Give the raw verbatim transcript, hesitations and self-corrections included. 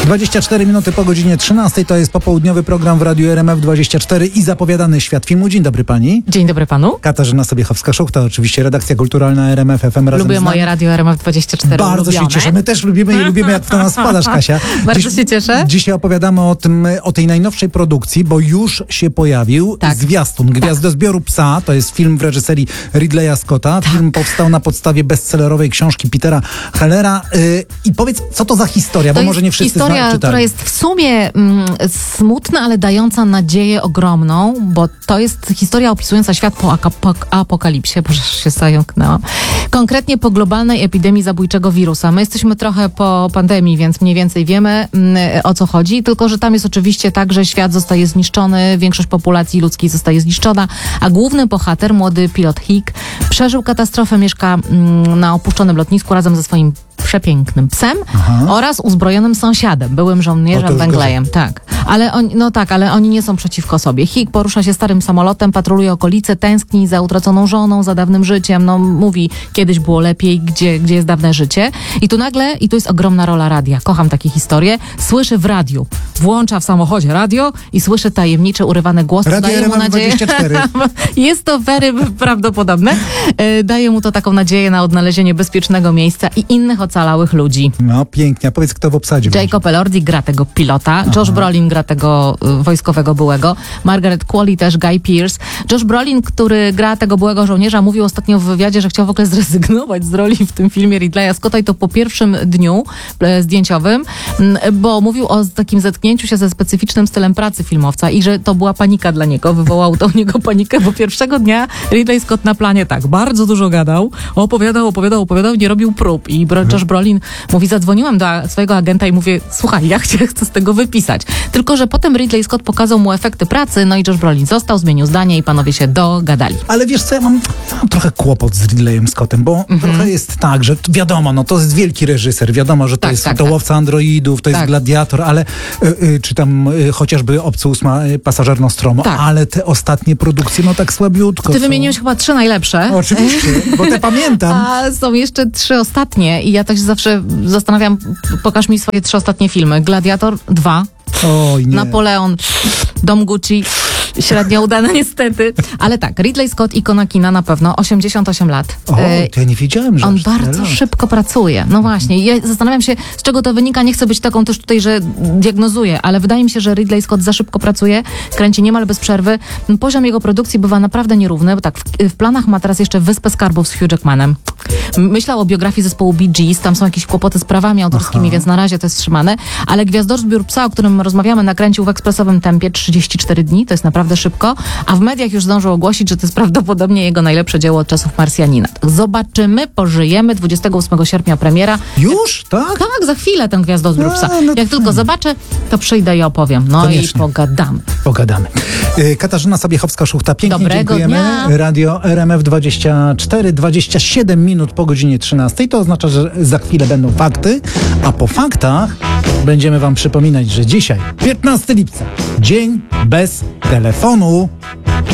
dwadzieścia cztery minuty po godzinie trzynastej, to jest popołudniowy program w Radiu R M F dwadzieścia cztery i zapowiadany świat filmu. Dzień dobry pani. Dzień dobry panu. Katarzyna Sobiechowska-Szuchta, oczywiście redakcja kulturalna R M F F M razem Lubię z nami. moje Radio R M F dwadzieścia cztery. Bardzo ulubione. się cieszę. My też lubimy i lubimy, jak to nas wpadasz, Kasia. Bardzo Dziś, się cieszę. Dzisiaj opowiadamy o tym, o tej najnowszej produkcji, bo już się pojawił Tak. zwiastun Gwiazdozbioru Psa. To jest film w reżyserii Ridleya Scotta. Tak. Film powstał na podstawie bestsellerowej książki Petera Hellera. Yy, I powiedz, co to za historia, bo To może nie jest wszyscy historia, zna, czytali. która jest w sumie mm, smutna, ale dająca nadzieję ogromną, bo to jest historia opisująca świat po, aka- po apokalipsie, bo się zająknęłam. Konkretnie po globalnej epidemii zabójczego wirusa. My jesteśmy trochę po pandemii, więc mniej więcej wiemy mm, o co chodzi, tylko że tam jest oczywiście tak, że świat zostaje zniszczony, większość populacji ludzkiej zostaje zniszczona, a główny bohater, młody pilot Hick, przeżył katastrofę, mieszka mm, na opuszczonym lotnisku razem ze swoim przepięknym psem Aha. oraz uzbrojonym sąsiadem, byłym O, to żołnierzem już Węglejem. Tak. Ale oni, no tak, ale oni nie są przeciwko sobie. Hick porusza się starym samolotem, patroluje okolice, tęskni za utraconą żoną, za dawnym życiem. No mówi, kiedyś było lepiej, gdzie, gdzie jest dawne życie. I tu nagle, i tu jest ogromna rola radia. Kocham takie historie. Słyszy w radiu. Włącza w samochodzie radio i słyszy tajemniczy, urywany głos. Radio Daje R M mu F nadzieję. dwadzieścia cztery. Jest to very prawdopodobne. E, Daje mu to taką nadzieję na odnalezienie bezpiecznego miejsca i innych ocalałych ludzi. No pięknie, a powiedz, kto w obsadzie będzie? Jacob Elordi gra tego pilota, Aha. Josh Brolin gra tego y, wojskowego byłego, Margaret Qualley też, Guy Pearce. Josh Brolin, który gra tego byłego żołnierza, mówił ostatnio w wywiadzie, że chciał w ogóle zrezygnować z roli w tym filmie Ridleya Scotta i to po pierwszym dniu e, zdjęciowym, m, bo mówił o takim zetknięciu się ze specyficznym stylem pracy filmowca i że to była panika dla niego, wywołał to u niego panikę, bo pierwszego dnia Ridley Scott na planie tak, bardzo dużo gadał, opowiadał, opowiadał, opowiadał, nie robił prób i Bro- Josh Brolin mówi, zadzwoniłam do swojego agenta i mówię, słuchaj, ja chcę, chcę z tego wypisać. Tylko że potem Ridley Scott pokazał mu efekty pracy, no i Josh Brolin został, zmienił zdanie i panowie się dogadali. Ale wiesz co, ja mam, mam trochę kłopot z Ridleyem Scottem, bo Mhm. trochę jest tak, że t- wiadomo, no to jest wielki reżyser, wiadomo, że to Tak, jest tak, to tak. łowca androidów, to jest Tak. gladiator, ale y, y, czy tam y, chociażby Obcy ósma y, pasażer Nostromo, Tak. ale te ostatnie produkcje, no tak słabiutko Ty są. wymieniłeś chyba trzy najlepsze. Oczywiście, bo te pamiętam. A są jeszcze trzy ostatnie i ja też zawsze zastanawiam, pokaż mi swoje trzy ostatnie filmy. Gladiator dwa, Oj, nie. Napoleon, Dom Gucci, średnio udane niestety. Ale tak, Ridley Scott, ikona kina na pewno, osiemdziesiąt osiem lat. O, E, to ja nie wiedziałem, że On aż tyle bardzo lat. szybko pracuje. No właśnie. Ja zastanawiam się, z czego to wynika. Nie chcę być taką też tutaj, że diagnozuję, ale wydaje mi się, że Ridley Scott za szybko pracuje, kręci niemal bez przerwy. Poziom jego produkcji bywa naprawdę nierówny, bo tak, w, w planach ma teraz jeszcze Wyspę Skarbów z Hugh Jackmanem. Myślał o biografii zespołu Bee Gees, tam są jakieś kłopoty z prawami autorskimi, Aha. więc na razie to jest wstrzymane. Ale Gwiazdozbiór Psa, o którym rozmawiamy, nakręcił w ekspresowym tempie trzydzieści cztery dni, to jest naprawdę szybko, a w mediach już zdążył ogłosić, że to jest prawdopodobnie jego najlepsze dzieło od czasów Marsjanina. Zobaczymy, pożyjemy, dwudziestego ósmego sierpnia premiera. Już? Tak? Tak, za chwilę ten Gwiazdozbiór A, Psa. no Jak to- tylko zobaczę, to przyjdę i opowiem. No Koniecznie. i pogadamy. Pogadamy. Y, Katarzyna Sobiechowska-Szuchta, pięknie Dobrego dziękujemy. dnia. Radio R M F dwadzieścia cztery, dwadzieścia siedem minut po godzinie trzynastej. To oznacza, że za chwilę będą fakty, a po faktach będziemy wam przypominać, że dzisiaj, piętnastego lipca, dzień bez telefonu.